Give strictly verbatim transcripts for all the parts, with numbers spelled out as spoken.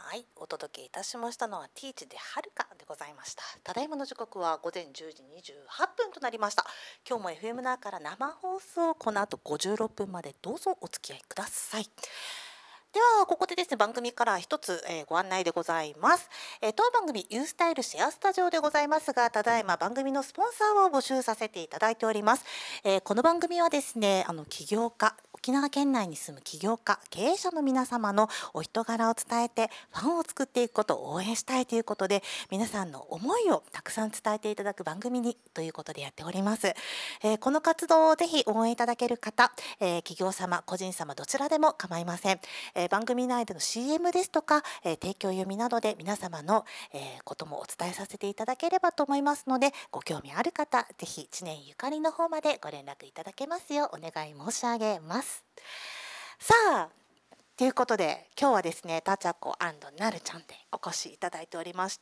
はい、お届けいたしましたのはティーチではるかでございました。ただいまの時刻は午前じゅうじにじゅうはっぷんとなりました。今日も エフエム 那覇から生放送、この後ごじゅうろっぷんまでどうぞお付き合いください。ではここでですね、番組から一つ、えー、ご案内でございます。えー、当番組ユースタイルシェアスタジオでございますが、ただいま番組のスポンサーを募集させていただいております。えー、この番組はですね、あの起業家、沖縄県内に住む起業家、経営者の皆様のお人柄を伝えてファンを作っていくことを応援したいということで、皆さんの思いをたくさん伝えていただく番組にということでやっております。えー、この活動をぜひ応援いただける方、えー、企業様、個人様どちらでも構いません。えー、番組内での シーエム ですとか、えー、提供読みなどで皆様の、えー、こともお伝えさせていただければと思いますので、ご興味ある方ぜひ知念ゆかりの方までご連絡いただけますようお願い申し上げます。さあということで今日はですね、たちゃこ&なるちゃんでお越しいただいておりまして、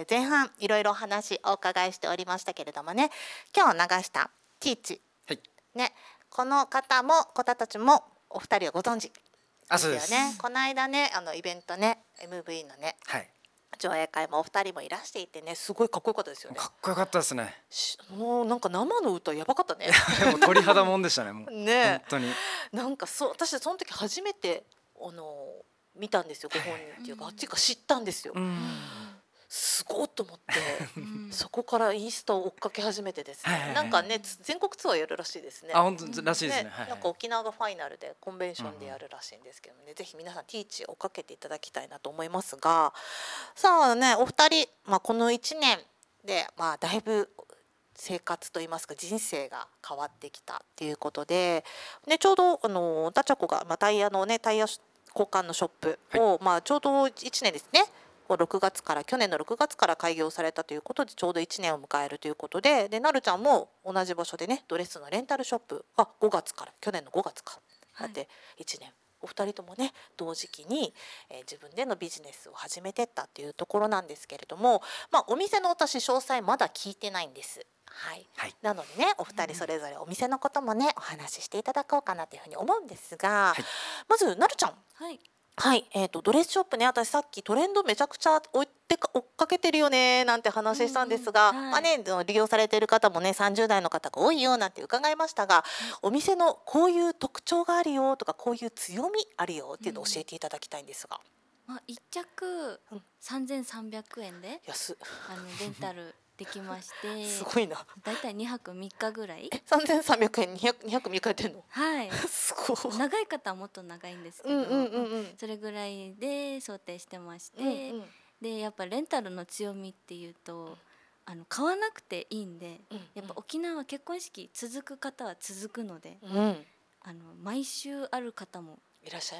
前半いろいろお話お伺いしておりましたけれどもね、今日流したティーチ、はい、ね、この方も方たちもお二人はご存知ですよね。です。この間ね、あのイベントね、 エムブイ のね、はい、上映会もお二人もいらしていてね、すごいかっこよかったですよね。 かっこよかったですね。 もうなんか生の歌やばかったね。 もう鳥肌もんでしたね。もうね、 本当になんかそう、私その時初めてあの見たんですよ、ご本人っていうか、あっちが知ったんですよ。すごいと思って、そこからインスタを追っかけ始めてですね、なんかね、全国ツアーやるらしいですね。 あ、本当らしいですね。 なんか沖縄がファイナルでコンベンションでやるらしいんですけどね、ぜひ皆さんティーチ追っかけていただきたいなと思いますが、さあね、お二人、まあ、このいちねんで、まあ、だいぶ生活といいますか人生が変わってきたっていうことで、ね、ちょうどあのダチャコが、まあ、タイヤのねタイヤ交換のショップを、はい、まあ、ちょうどいちねんですね、ろくがつから去年のろくがつから開業されたということで、ちょうどいちねんを迎えるということで、でなるちゃんも同じ場所でねドレスのレンタルショップがごがつから、去年のごがつかだっていちねん、はい、お二人ともね同時期に、えー、自分でのビジネスを始めてったっていうところなんですけれども、まあ、お店の私詳細まだ聞いてないんです。はいはい、なのでね、お二人それぞれお店のこともねお話ししていただこうかなというふうに思うんですが、はい、まずなるちゃん、はいはい、えーと、ドレスショップね、私さっきトレンドめちゃくちゃ追ってか追っかけてるよねなんて話したんですが、うんうん、はい、まあね、利用されている方もねさんじゅうだいの方が多いよなんて伺いましたが、うん、お店のこういう特徴があるよとかこういう強みあるよっていうのを教えていただきたいんですが、 うん、まあ、いっちゃくさんぜんさんびゃくえんで安っあのレンタルできましてすごいな、 だいたいにはくみっかぐらいさんぜんさんびゃくえんにひゃく、にひゃくみっかやってんの。 はいすごい。 長い方はもっと長いんですけど、うんうんうんうん、それぐらいで想定してまして、うんうん、でやっぱレンタルの強みっていうとあの買わなくていいんで、うんうん、やっぱ沖縄は結婚式続く方は続くので、うん、あの毎週ある方もいらっしゃい